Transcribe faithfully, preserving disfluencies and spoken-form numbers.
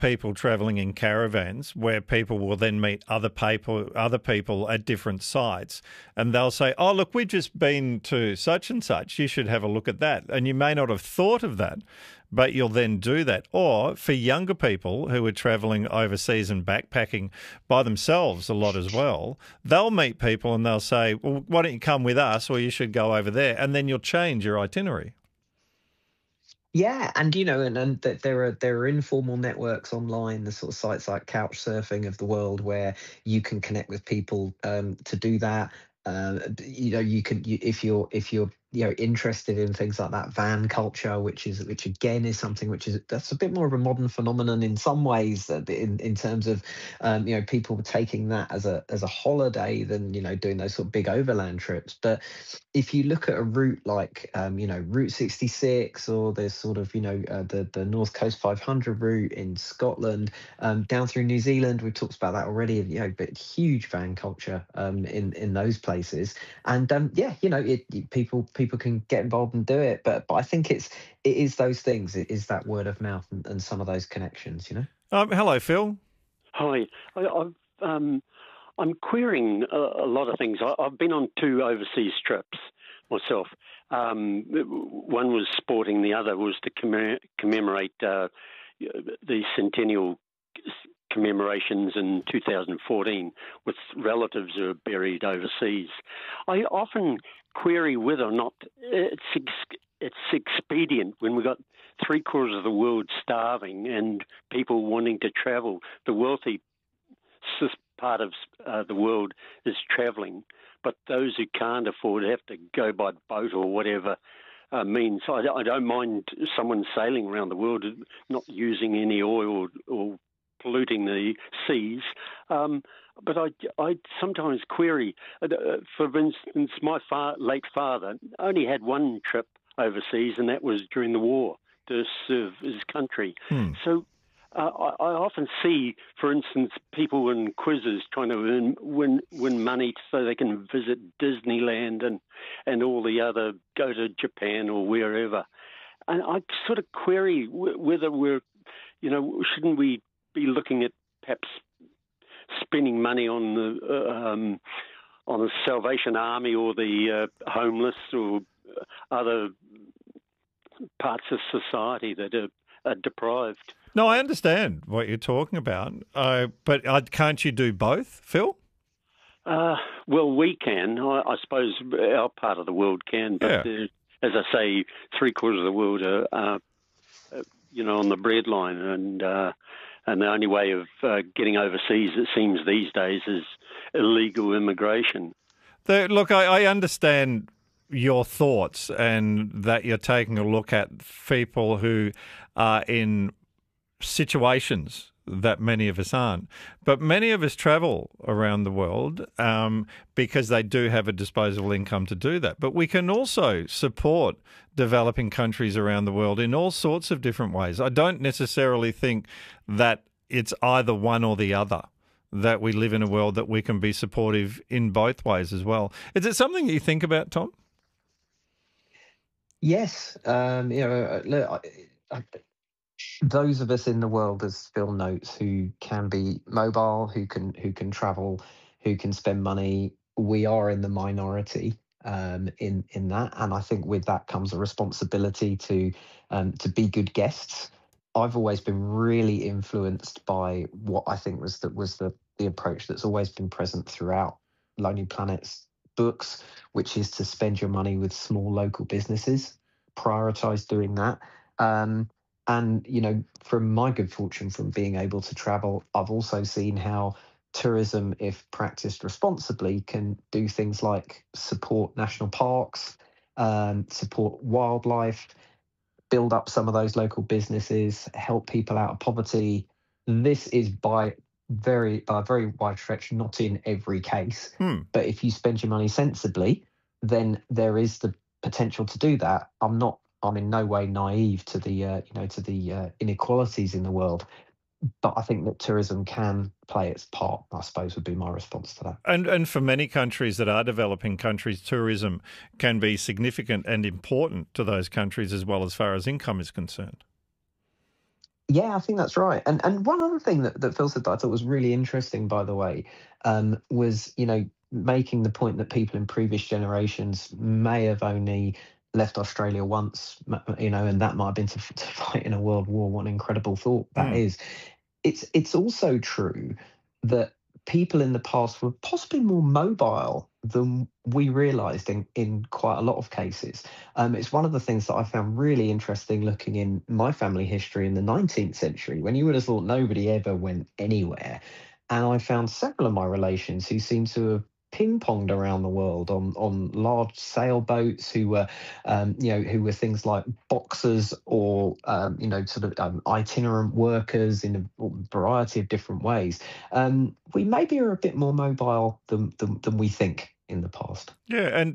people travelling in caravans where people will then meet other people, other people at different sites, and they'll say, "Oh, look, we've just been to such and such. You should have a look at that." And you may not have thought of that, but you'll then do that. Or for younger people who are travelling overseas and backpacking by themselves a lot as well, they'll meet people and they'll say, "Well, why don't you come with us, or you should go over there," and then you'll change your itinerary. Yeah, and you know, and, and th- there are there are informal networks online, the sort of sites like Couchsurfing of the world, where you can connect with people um, to do that. Uh, d- you know, you can you, if you're if you're you know interested in things like that van culture, which is which again is something which is that's a bit more of a modern phenomenon in some ways, uh, in in terms of um, you know people taking that as a as a holiday than you know doing those sort of big overland trips, but if you look at a route like um, you know Route sixty-six, or there's sort of you know uh, the the North Coast five hundred route in Scotland, um, down through New Zealand, we've talked about that already. You know, but huge van culture um, in in those places, and um, yeah, you know, it, it- people people can get involved and do it. But but I think it's it is those things. It is that word of mouth and, and some of those connections. You know. Um, hello, Phil. Hi. I, I've, um, I'm querying a, a lot of things. I, I've been on two overseas trips myself. Um, one was sporting, the other was to commem- commemorate uh, the centennial commemorations in two thousand fourteen with relatives who are buried overseas. I often query whether or not it's ex- it's expedient when we've got three quarters of the world starving and people wanting to travel. The wealthy part of uh, the world is travelling, but those who can't afford have to go by boat or whatever uh, means. I, I don't mind someone sailing around the world, not using any oil or, or polluting the seas. Um, but I, I sometimes query, uh, for instance, my far, late father only had one trip overseas, and that was during the war to serve his country. Hmm. So uh, I, I often see, for instance, people in quizzes trying to win, win win money so they can visit Disneyland and, and all the other, go to Japan or wherever. And I sort of query w- whether we're, you know, shouldn't we be looking at perhaps spending money on the uh, um, on the Salvation Army or the uh, homeless or other parts of society that are, are deprived. No, I understand what you're talking about, uh, but uh, can't you do both, Phil? Uh, well, we can. I, I suppose our part of the world can, but Yeah. uh, as I say, three quarters of the world are, uh, uh, you know, on the breadline, and uh, and the only way of uh, getting overseas, it seems these days, is illegal immigration. The, look, I, I understand your thoughts and that you're taking a look at people who are in situations that many of us aren't. But many of us travel around the world um, because they do have a disposable income to do that. But we can also support developing countries around the world in all sorts of different ways. I don't necessarily think that it's either one or the other, that we live in a world that we can be supportive in both ways as well. Is it something that you think about, Tom? Yes, um, you know, uh, look, I, I, those of us in the world, as Phil notes, who can be mobile, who can who can travel, who can spend money, we are in the minority um, in in that, and I think with that comes a responsibility to um, to be good guests. I've always been really influenced by what I think was that was the the approach that's always been present throughout Lonely Planet's books, which is to spend your money with small local businesses, prioritize doing that. Um, and, you know, from my good fortune from being able to travel, I've also seen how tourism, if practiced responsibly, can do things like support national parks, um, support wildlife, build up some of those local businesses, help people out of poverty. This is by very by a very wide stretch, not in every case. Hmm. But if you spend your money sensibly, then there is the potential to do that. I'm not. I'm in no way naive to the uh, you know to the uh, inequalities in the world, but I think that tourism can play its part. I suppose would be my response to that. And and for many countries that are developing countries, tourism can be significant and important to those countries as well as far as income is concerned. Yeah, I think that's right. And and one other thing that, that Phil said that I thought was really interesting, by the way, um, was, you know, making the point that people in previous generations may have only left Australia once, m- you know, and that might have been to, f- to fight in a world war. What an incredible thought that Mm. is. It's it's also true that people in the past were possibly more mobile than we realised in, in quite a lot of cases. Um, it's one of the things that I found really interesting looking in my family history in the nineteenth century, when you would have thought nobody ever went anywhere. And I found several of my relations who seem to have ping-ponged around the world on on large sailboats, who were um, you know who were things like boxers or um, you know sort of um, itinerant workers in a variety of different ways. Um, we maybe are a bit more mobile than, than than we think in the past. Yeah, and